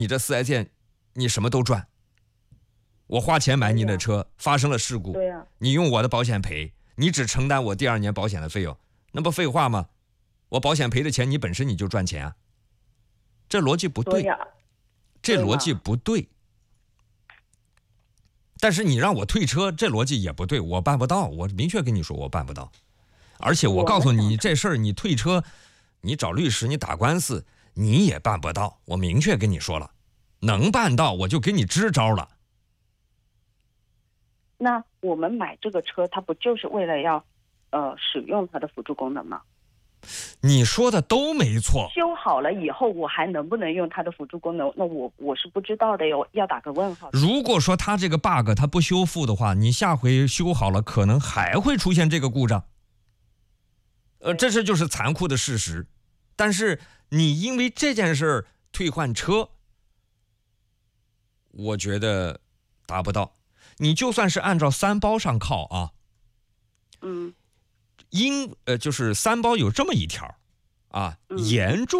你这4S店你什么都赚。我花钱买你的车，发生了事故，你用我的保险赔，你只承担我第2年保险的费用，那不废话吗？我保险赔的钱，你本身你就赚钱啊，这逻辑不对，这逻辑不对。但是你让我退车，这逻辑也不对，我办不到，我明确跟你说我办不到。而且我告诉你，这事儿你退车，你找律师，你打官司，你也办不到。我明确跟你说了，能办到我就给你支招了。 那我们买这个车，它不就是为了要使用它的辅助功能吗？ 你说的都没错。 修好了以后，我还能不能用它的辅助功能？那我是不知道的哟，要打个问号。 如果说它这个 bug 它不修复的话，你下回修好了，可能还会出现这个故障。这是就是残酷的事实。但是你因为这件事儿退换车，我觉得达不到。你就算是按照3包上靠啊，就是3包有这么一条啊，严重